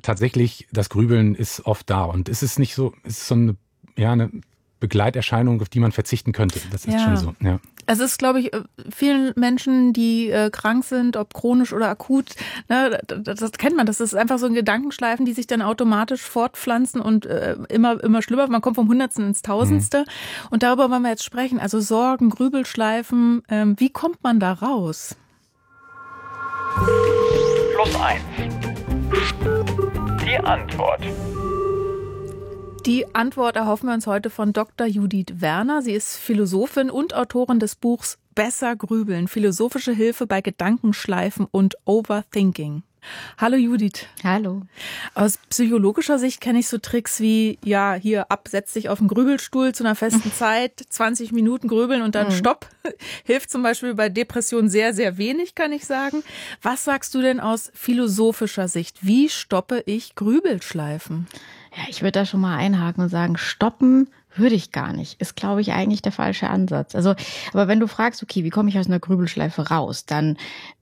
tatsächlich, das Grübeln ist oft da. Und es ist nicht so, es ist so eine Begleiterscheinung, auf die man verzichten könnte. Das ist schon so, ja. Es ist, glaube ich, vielen Menschen, die krank sind, ob chronisch oder akut, ne, das kennt man. Das ist einfach so ein Gedankenschleifen, die sich dann automatisch fortpflanzen und immer schlimmer. Man kommt vom Hundertsten ins Tausendste. Und darüber wollen wir jetzt sprechen. Also Sorgen, Grübelschleifen. Wie kommt man da raus? +1. Die Antwort. Die Antwort erhoffen wir uns heute von Dr. Judith Werner. Sie ist Philosophin und Autorin des Buchs Besser grübeln, philosophische Hilfe bei Gedankenschleifen und Overthinking. Hallo Judith. Hallo. Aus psychologischer Sicht kenne ich so Tricks wie, setz dich auf den Grübelstuhl zu einer festen Zeit, 20 Minuten grübeln und dann Stopp. Hilft zum Beispiel bei Depressionen sehr, sehr wenig, kann ich sagen. Was sagst du denn aus philosophischer Sicht? Wie stoppe ich Grübelschleifen? Ja, ich würde da schon mal einhaken und sagen, stoppen würde ich gar nicht. Ist, glaube ich, eigentlich der falsche Ansatz. Aber wenn du fragst, okay, wie komme ich aus einer Grübelschleife raus, dann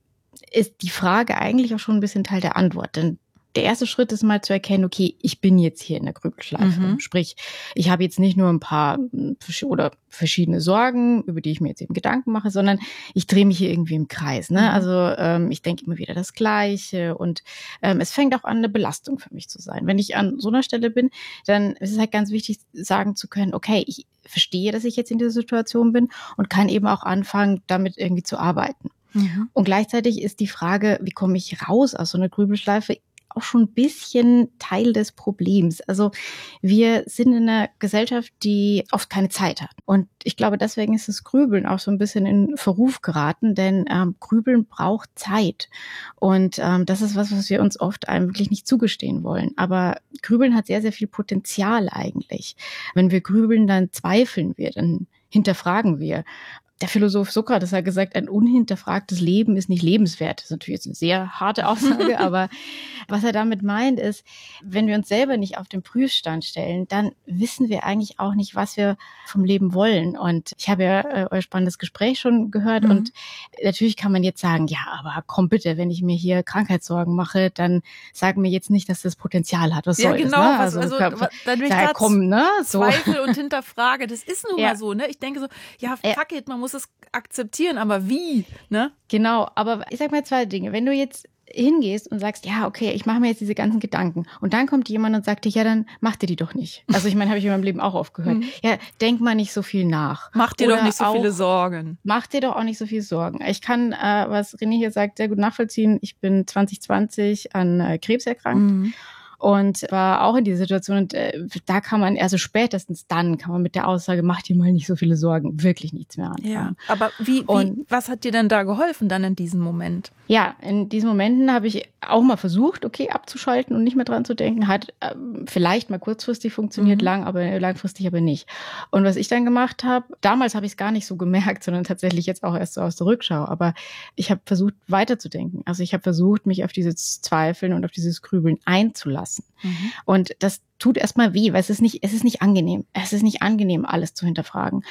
ist die Frage eigentlich auch schon ein bisschen Teil der Antwort. Denn der erste Schritt ist mal zu erkennen, okay, ich bin jetzt hier in der Grübelschleife. Sprich, ich habe jetzt nicht nur ein paar oder verschiedene Sorgen, über die ich mir jetzt eben Gedanken mache, sondern ich drehe mich hier irgendwie im Kreis. Ne? Also ich denke immer wieder das Gleiche und es fängt auch an, eine Belastung für mich zu sein. Wenn ich an so einer Stelle bin, dann ist es halt ganz wichtig, sagen zu können, okay, ich verstehe, dass ich jetzt in dieser Situation bin und kann eben auch anfangen, damit irgendwie zu arbeiten. Und gleichzeitig ist die Frage, wie komme ich raus aus so einer Grübelschleife, auch schon ein bisschen Teil des Problems. Also wir sind in einer Gesellschaft, die oft keine Zeit hat. Und ich glaube, deswegen ist das Grübeln auch so ein bisschen in Verruf geraten, denn Grübeln braucht Zeit. Und das ist was wir uns oft wirklich nicht zugestehen wollen. Aber Grübeln hat sehr, sehr viel Potenzial eigentlich. Wenn wir grübeln, dann zweifeln wir, dann hinterfragen wir. Der Philosoph Sokrates hat gesagt, ein unhinterfragtes Leben ist nicht lebenswert. Das ist natürlich jetzt eine sehr harte Aussage, aber was er damit meint ist, wenn wir uns selber nicht auf den Prüfstand stellen, dann wissen wir eigentlich auch nicht, was wir vom Leben wollen. Und ich habe ja euer spannendes Gespräch schon gehört und natürlich kann man jetzt sagen, ja, aber komm bitte, wenn ich mir hier Krankheitssorgen mache, dann sag mir jetzt nicht, dass das Potenzial hat. Was soll genau, das? Ne? Dann will ich Zweifel und hinterfrage. Das ist nun mal so, ne? Ich denke so, fuck it, man muss es akzeptieren, aber wie, ne? Genau, aber ich sag mal zwei Dinge. Wenn du jetzt hingehst und sagst, ja, okay, ich mache mir jetzt diese ganzen Gedanken und dann kommt jemand und sagt dir, ja, dann mach dir die doch nicht. Also ich meine, habe ich in meinem Leben auch oft gehört. Ja, denk mal nicht so viel nach. Mach dir doch nicht so viele Sorgen. Mach dir doch auch nicht so viel Sorgen. Ich kann, was René hier sagt, sehr gut nachvollziehen. Ich bin 2020 an Krebs erkrankt. Und war auch in dieser Situation und da kann man, also spätestens dann kann man mit der Aussage, mach dir mal nicht so viele Sorgen, wirklich nichts mehr anfangen. Ja, aber was hat dir denn da geholfen dann in diesem Moment? Ja, in diesen Momenten habe ich auch mal versucht, okay, abzuschalten und nicht mehr dran zu denken. Hat vielleicht mal kurzfristig funktioniert, langfristig aber nicht. Und was ich dann gemacht habe, damals habe ich es gar nicht so gemerkt, sondern tatsächlich jetzt auch erst so aus der Rückschau. Aber ich habe versucht, weiterzudenken. Also ich habe versucht, mich auf dieses Zweifeln und auf dieses Grübeln einzulassen. Und das tut erstmal weh, weil es ist nicht angenehm. Es ist nicht angenehm, alles zu hinterfragen.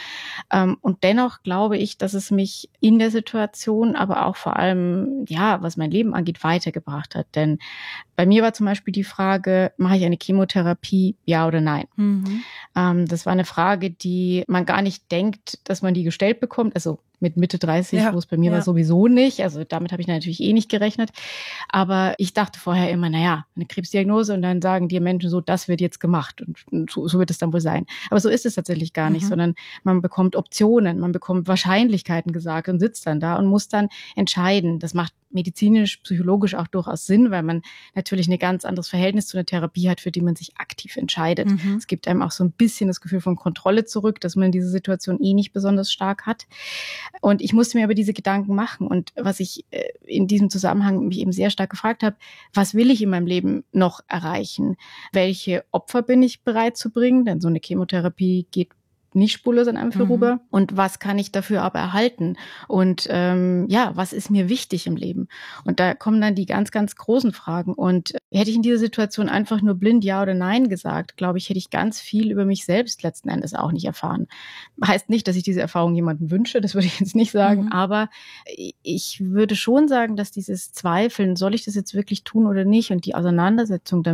Und dennoch glaube ich, dass es mich in der Situation, aber auch vor allem, was mein Leben angeht, weitergebracht hat. Denn bei mir war zum Beispiel die Frage, mache ich eine Chemotherapie, ja oder nein? Das war eine Frage, die man gar nicht denkt, dass man die gestellt bekommt. Also mit Mitte 30, wo es bei mir war, sowieso nicht. Also damit habe ich natürlich nicht gerechnet. Aber ich dachte vorher immer, eine Krebsdiagnose und dann sagen die Menschen so, das wird jetzt gemacht und so wird es dann wohl sein. Aber so ist es tatsächlich gar nicht, sondern man bekommt Optionen, man bekommt Wahrscheinlichkeiten gesagt und sitzt dann da und muss dann entscheiden. Das macht medizinisch, psychologisch auch durchaus Sinn, weil man natürlich ein ganz anderes Verhältnis zu einer Therapie hat, für die man sich aktiv entscheidet. Es gibt einem auch so ein bisschen das Gefühl von Kontrolle zurück, dass man diese Situation nicht besonders stark hat. Und ich musste mir aber diese Gedanken machen. Und was ich in diesem Zusammenhang mich eben sehr stark gefragt habe, was will ich in meinem Leben noch erreichen? Welche Opfer bin ich bereit zu bringen? Denn so eine Chemotherapie geht nicht spurlos an einem vorüber. Und was kann ich dafür aber erhalten? Und was ist mir wichtig im Leben? Und da kommen dann die ganz, ganz großen Fragen. Und hätte ich in dieser Situation einfach nur blind Ja oder Nein gesagt, glaube ich, hätte ich ganz viel über mich selbst letzten Endes auch nicht erfahren. Heißt nicht, dass ich diese Erfahrung jemandem wünsche, das würde ich jetzt nicht sagen. Aber ich würde schon sagen, dass dieses Zweifeln, soll ich das jetzt wirklich tun oder nicht? Und die Auseinandersetzung damit